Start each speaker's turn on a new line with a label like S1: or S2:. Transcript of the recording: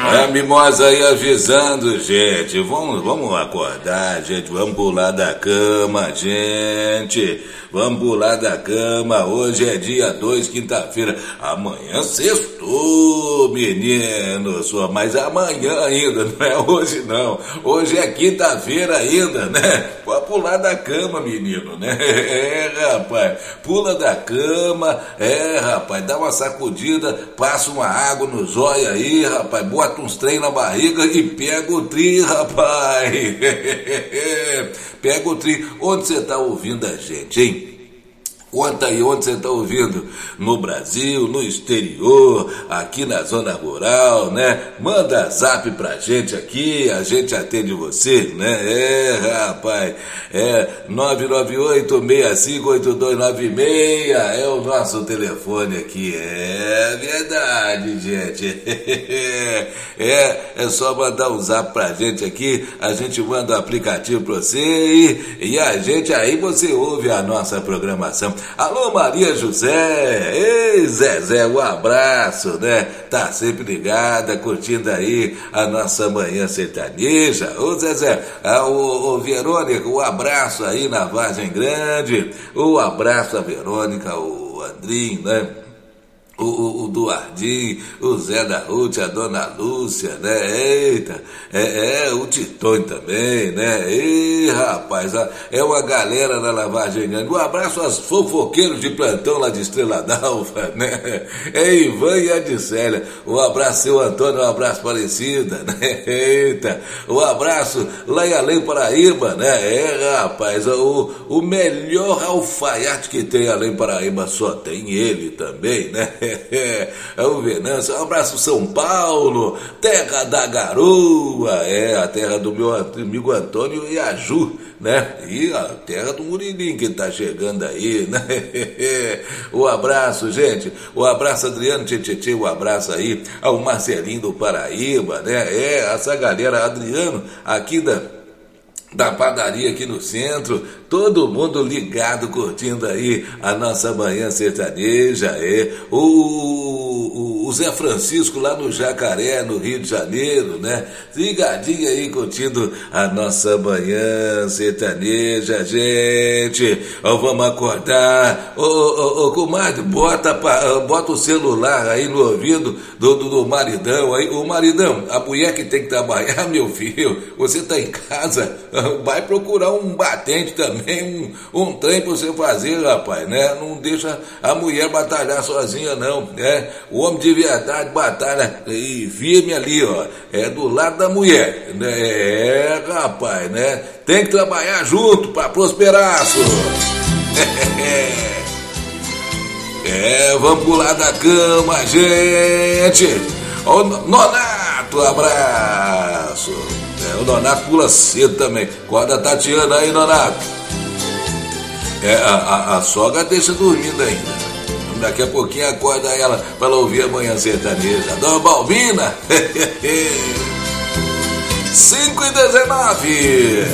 S1: A mimosa aí avisando, gente. Vamos acordar, gente. Vamos pular da cama, gente. Vamos pular da cama. Hoje é dia 2, quinta-feira. Amanhã sextou, menino. Mas amanhã ainda, não é hoje não. Hoje é quinta-feira ainda, né? Pode pular da cama, menino, né? Rapaz. Pula da cama. Rapaz. Dá uma sacudida. Passa uma água no zóio aí, rapaz. Bota uns trem na barriga e pega o tri, rapaz. Pega o tri. Onde você tá ouvindo a gente, hein? Conta aí onde você está ouvindo, no Brasil, no exterior, aqui na zona rural, né? Manda zap pra gente aqui, a gente atende você, né? Rapaz, 998-658296 é o nosso telefone aqui, é verdade, gente. É só mandar um zap pra gente aqui, a gente manda o aplicativo pra você e a gente aí você ouve a nossa programação. Alô, Maria José, ei Zezé, um abraço, né? Tá sempre ligada, curtindo aí a nossa manhã sertaneja. Ô Zezé, ô Verônica, um abraço aí na Vargem Grande, um abraço a Verônica, o Andrinho, né? O Duardinho, o Zé da Ruth, a Dona Lúcia, né? Eita, o Titonho também, né? Ei, rapaz, é uma galera da Lavagem Grande. Um abraço aos fofoqueiros de plantão lá de Estrela d'Alva, né? É Ivan e a Adicélia. Um abraço, seu Antônio, um abraço Aparecida, né? Eita, um abraço lá em Além Paraíba, né? Rapaz, o melhor alfaiate que tem Além Paraíba só tem ele também, né? O Venâncio, um abraço São Paulo, terra da garoa, a terra do meu amigo Antônio e a Ju, né? E a terra do Murilinho que tá chegando aí, né? Um abraço, gente, um abraço Adriano Tchê, um abraço aí ao Marcelinho do Paraíba, né? Essa galera, Adriano, aqui da padaria aqui no centro, todo mundo ligado, curtindo aí a nossa manhã sertaneja, o Zé Francisco lá no Jacaré, no Rio de Janeiro, né? Ligadinho aí, curtindo a nossa manhã sertaneja, gente. Vamos acordar. Comadre, bota o celular aí no ouvido do maridão aí. O maridão, a mulher que tem que trabalhar, meu filho, você tá em casa, vai procurar um batente também, um trem pra você fazer, rapaz, né? Não deixa a mulher batalhar sozinha, não, né? O homem de verdade batalha e firme ali, ó, do lado da mulher, né? Rapaz, né? Tem que trabalhar junto pra prosperar, senhor. Vamos pular da cama, gente. Ô, Nonato, abraço. O Nonato pula cedo também. Acorda a Tatiana aí, Nonato. A sogra deixa dormindo ainda. Daqui a pouquinho acorda ela para ela ouvir a manhã sertaneja. Dona Balbina. 5h19.